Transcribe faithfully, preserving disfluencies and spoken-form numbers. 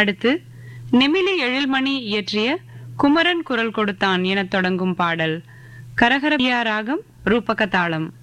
அடுத்து நெமிலி எழில்மணி இயற்றிய குமரன் குரல் கொடுத்தான் என தொடங்கும் பாடல். கரகர ராகம், ரூபக தாளம்.